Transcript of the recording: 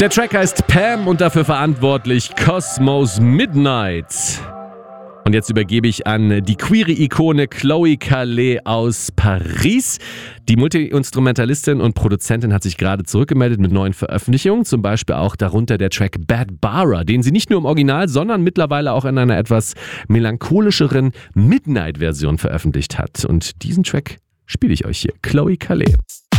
Der Track heißt Pam und dafür verantwortlich Cosmos Midnight. Und jetzt übergebe ich an die queere Ikone Chloe Caillet aus Paris. Die Multi-Instrumentalistin und Produzentin hat sich gerade zurückgemeldet mit neuen Veröffentlichungen, zum Beispiel auch darunter der Track Bad Bara, den sie nicht nur im Original, sondern mittlerweile auch in einer etwas melancholischeren Midnight-Version veröffentlicht hat. Und diesen Track spiele ich euch hier, Chloe Caillet.